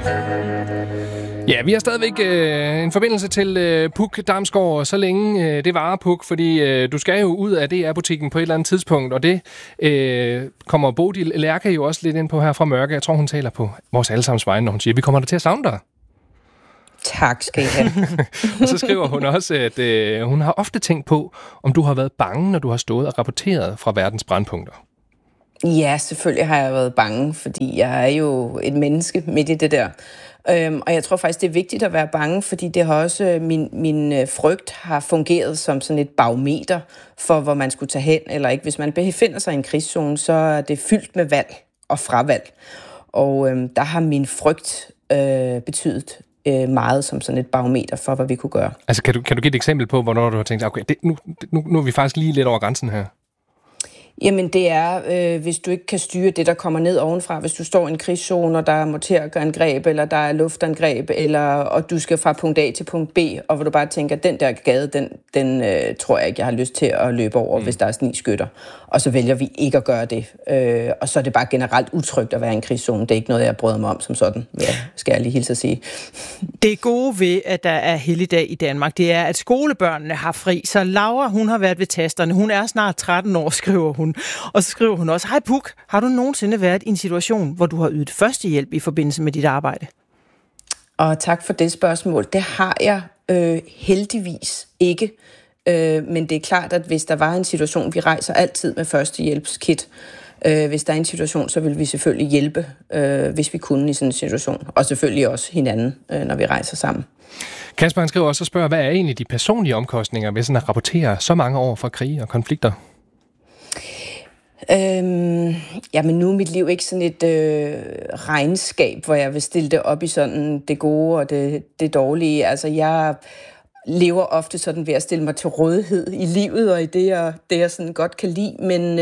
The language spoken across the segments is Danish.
Ja, vi har stadigvæk en forbindelse til Puk Damsgaard, så længe det varer, Puk, fordi du skal jo ud af DR-butikken på et eller andet tidspunkt, og det kommer Bodil Lærke jo også lidt ind på her fra Mørke. Jeg tror, hun taler på vores allesammens vegne, når hun siger, vi kommer der til at savne dig. Tak skal I have. Og så skriver hun også, at hun har ofte tænkt på, om du har været bange, når du har stået og rapporteret fra verdens brandpunkter. Ja, selvfølgelig har jeg været bange, fordi jeg er jo et menneske midt i det der. Og jeg tror faktisk, det er vigtigt at være bange, fordi det har også min frygt har fungeret som sådan et barometer for, hvor man skulle tage hen eller ikke. Hvis man befinder sig i en krigszone, så er det fyldt med valg og fravalg. Og der har min frygt betydet meget som sådan et barometer for, hvad vi kunne gøre. Altså, kan du give et eksempel på, hvornår du har tænkt, okay, nu er vi faktisk lige lidt over grænsen her? Jamen det er, hvis du ikke kan styre det, der kommer ned ovenfra. Hvis du står i en krigszone, og der er morterangreb, eller der er luftangreb, og du skal fra punkt A til punkt B, og hvor du bare tænker, den der gade, den tror jeg ikke, jeg har lyst til at løbe over, hvis der er 9 skytter. Og så vælger vi ikke at gøre det. Og så er det bare generelt utrygt at være i en krigszone. Det er ikke noget, jeg bryder mig om som sådan, skal jeg lige hilse at sige. Det gode ved, at der er helligdag i Danmark, det er, at skolebørnene har fri. Så Laura, hun har været ved tasterne. Hun er snart 13 år, skriver hun. Og så skriver hun også, hej Puk, har du nogensinde været i en situation, hvor du har ydet førstehjælp i forbindelse med dit arbejde? Og tak for det spørgsmål. Det har jeg heldigvis ikke. Men det er klart, at hvis der var en situation, vi rejser altid med førstehjælpskit. Hvis der er en situation, så vil vi selvfølgelig hjælpe, hvis vi kunne i sådan en situation. Og selvfølgelig også hinanden, når vi rejser sammen. Kasper, han skriver også og spørger, hvad er egentlig de personlige omkostninger ved sådan at rapportere så mange år fra krige og konflikter? Jamen nu er mit liv ikke sådan et regnskab, hvor jeg vil stille det op i sådan det gode og det dårlige. Altså jeg lever ofte sådan ved at stille mig til rådighed i livet og i det jeg sådan godt kan lide, men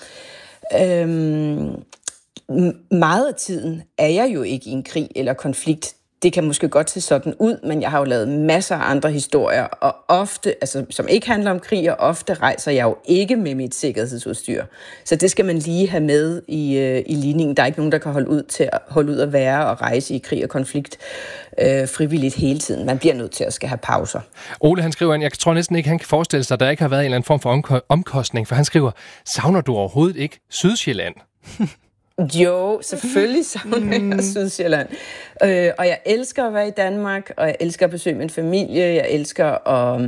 meget af tiden er jeg jo ikke i en krig eller konflikt. Det kan måske godt se sådan ud, men jeg har jo lavet masser af andre historier, og ofte, altså som ikke handler om krig, og ofte rejser jeg jo ikke med mit sikkerhedsudstyr. Så det skal man lige have med i ligningen. Der er ikke nogen, der kan holde ud at være og rejse i krig og konflikt frivilligt hele tiden. Man bliver nødt til at skal have pauser. Ole, han skriver, jeg tror næsten ikke, han kan forestille sig, at der ikke har været en eller anden form for omkostning, for han skriver, savner du overhovedet ikke Sydsjælland? Jo, selvfølgelig savner jeg Sydsjælland. Og jeg elsker at være i Danmark, og jeg elsker at besøge min familie. Jeg elsker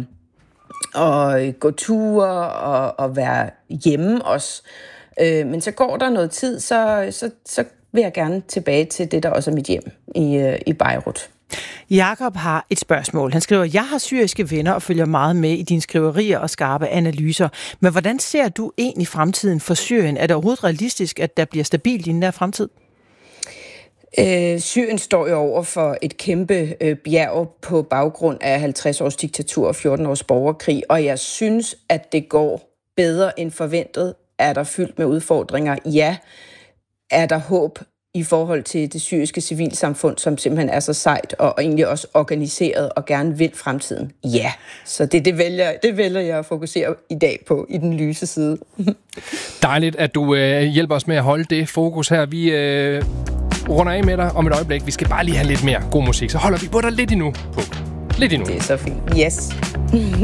at gå ture og være hjemme også. Men så går der noget tid, så vil jeg gerne tilbage til det, der også er mit hjem i Beirut. Jakob har et spørgsmål. Han skriver, jeg har syriske venner og følger meget med i dine skriverier og skarpe analyser. Men hvordan ser du egentlig fremtiden for Syrien? Er det overhovedet realistisk, at der bliver stabilt i den der fremtid? Syrien står jo over for et kæmpe bjerg på baggrund af 50 års diktatur og 14 års borgerkrig. Og jeg synes, at det går bedre end forventet. Er der fyldt med udfordringer? Ja. Er der håb i forhold til det syriske civilsamfund, som simpelthen er så sejt og egentlig også organiseret og gerne vil fremtiden? Ja, så det vælger jeg at fokusere i dag på i den lyse side. Dejligt, at du hjælper os med at holde det fokus her. Vi runder af med dig om et øjeblik. Vi skal bare lige have lidt mere god musik, så holder vi på dig lidt endnu. Lidt endnu. Det er så fint. Yes.